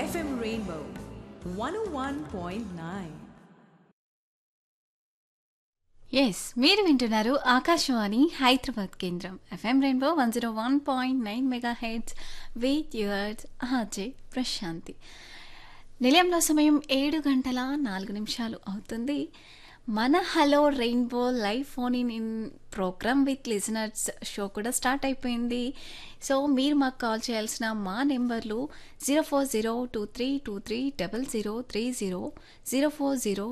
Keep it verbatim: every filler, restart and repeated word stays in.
F M Rainbow one oh one point nine. Yes మీరు వింటున్నారు ఆకాశవాణి హైదరాబాద్ కేంద్రం FM rainbow one zero one point nine mega heads with yours RJ Prashanti. నిలయంలో సమయం ఏడు గంటల నాలుగు నిమిషాలు అవుతుంది. మన hello rainbow live phone in in programme with listeners show కూడా స్టార్ట్ అయిపోయింది. సో మీరు మాకు కాల్ చేయాల్సిన మా నెంబర్లు zero four zero two three two three double zero three zero zero four zero